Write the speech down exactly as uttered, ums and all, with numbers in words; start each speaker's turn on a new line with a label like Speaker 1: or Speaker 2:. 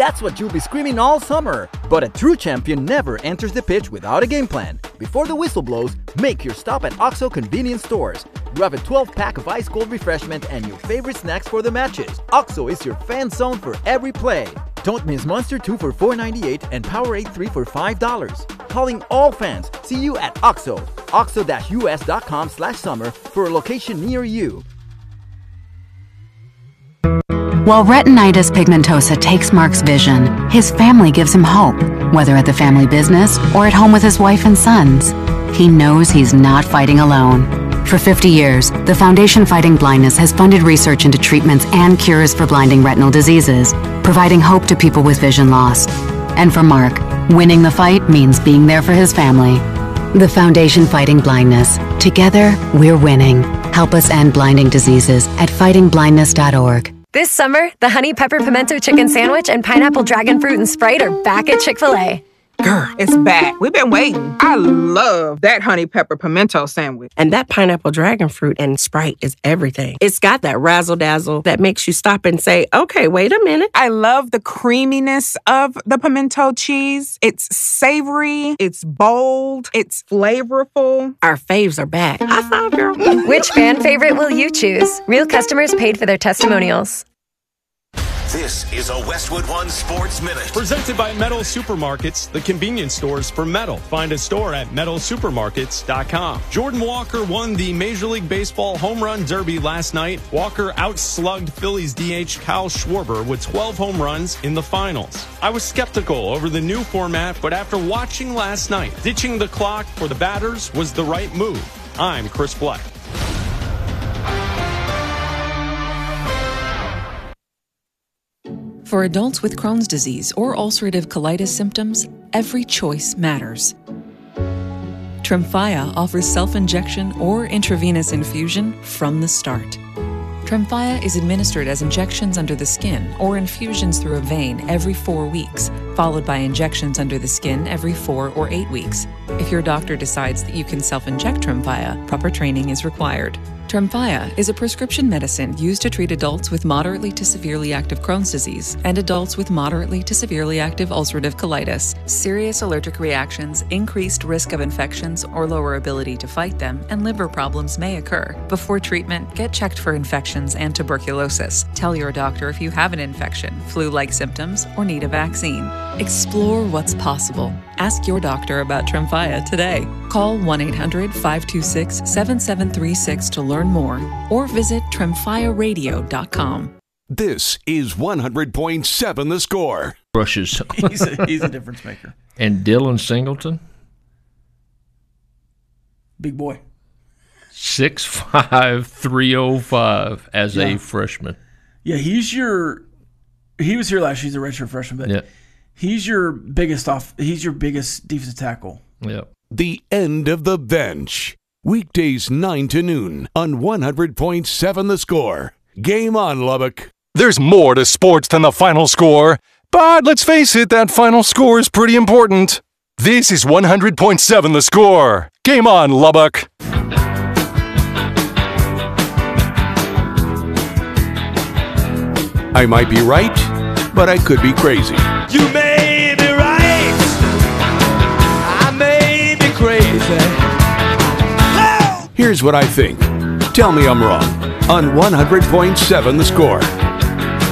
Speaker 1: That's what you'll be screaming all summer. But a true champion never enters the pitch without a game plan. Before the whistle blows, make your stop at OXXO convenience stores. Grab a twelve-pack of ice-cold refreshment and your favorite snacks for the matches. OXXO is your fan zone for every play. Don't miss Monster two for four ninety-eight and Powerade three for five dollars. Calling all fans. See you at OXXO. OXXO-US.com slash summer for a location near you.
Speaker 2: While retinitis pigmentosa takes Mark's vision, his family gives him hope, whether at the family business or at home with his wife and sons. He knows he's not fighting alone. For fifty years, the Foundation Fighting Blindness has funded research into treatments and cures for blinding retinal diseases, providing hope to people with vision loss. And for Mark, winning the fight means being there for his family. The Foundation Fighting Blindness. Together, we're winning. Help us end blinding diseases at fighting blindness dot org.
Speaker 3: This summer, the Honey Pepper Pimento Chicken Sandwich and Pineapple Dragon Fruit and Sprite are back at Chick-fil-A.
Speaker 4: Girl, it's back. We've been waiting. I love that Honey Pepper Pimento Sandwich.
Speaker 5: And that Pineapple Dragon Fruit and Sprite is everything. It's got that razzle-dazzle that makes you stop and say, okay, wait a minute.
Speaker 4: I love the creaminess of the pimento cheese. It's savory, it's bold, it's flavorful.
Speaker 5: Our faves are back. High five, girl.
Speaker 3: Which fan favorite will you choose? Real customers paid for their testimonials.
Speaker 6: This is a Westwood One Sports Minute.
Speaker 7: Presented by Metal Supermarkets, the convenience stores for metal. Find a store at metal supermarkets dot com. Jordan Walker won the Major League Baseball Home Run Derby last night. Walker outslugged Phillies D H Kyle Schwarber with twelve home runs in the finals. I was skeptical over the new format, but after watching last night, ditching the clock for the batters was the right move. I'm Chris Black.
Speaker 8: For adults with Crohn's disease or ulcerative colitis symptoms, every choice matters. Tremfya offers self-injection or intravenous infusion from the start. Tremfya is administered as injections under the skin or infusions through a vein every four weeks, followed by injections under the skin every four or eight weeks. If your doctor decides that you can self-inject Tremfya, proper training is required. Tremfya is a prescription medicine used to treat adults with moderately to severely active Crohn's disease and adults with moderately to severely active ulcerative colitis. Serious allergic reactions, increased risk of infections or lower ability to fight them, and liver problems may occur. Before treatment, get checked for infections and tuberculosis. Tell your doctor if you have an infection, flu-like symptoms, or need a vaccine. Explore what's possible. Ask your doctor about Tremfya today. Call one eight hundred five two six seven seven three six to learn more or visit tremfya radio dot com.
Speaker 6: This is one hundred point seven The Score.
Speaker 9: Brushes.
Speaker 10: he's, a, he's a difference maker.
Speaker 9: And Dylan Singleton?
Speaker 10: Big boy.
Speaker 9: six five, three oh five as yeah. a freshman.
Speaker 10: Yeah, he's your – he was here last year. He's a redshirt freshman, but yeah. he's your biggest off. He's your biggest defensive tackle.
Speaker 9: Yeah.
Speaker 6: The end of the bench. Weekdays nine to noon on one hundred point seven The Score. Game on, Lubbock.
Speaker 11: There's more to sports than the final score. But let's face it, that final score is pretty important. This is one hundred point seven The Score. Game on, Lubbock.
Speaker 6: I might be right, but I could be crazy.
Speaker 12: You may be right. I may be crazy.
Speaker 6: Here's what I think. Tell me I'm wrong on one hundred point seven The Score.